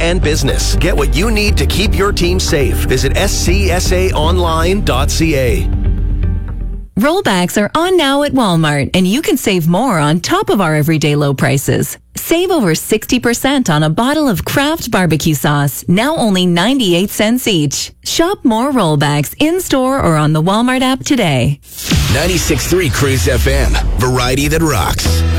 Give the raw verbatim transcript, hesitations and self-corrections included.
and business. Get what you need to keep your team safe. Visit s c s a online dot c a. Rollbacks are on now at Walmart, and you can save more on top of our everyday low prices. Save over sixty percent on a bottle of Kraft barbecue sauce, now only ninety-eight cents each. Shop more rollbacks in-store or on the Walmart app today. ninety-six point three Cruise F M. Variety that rocks.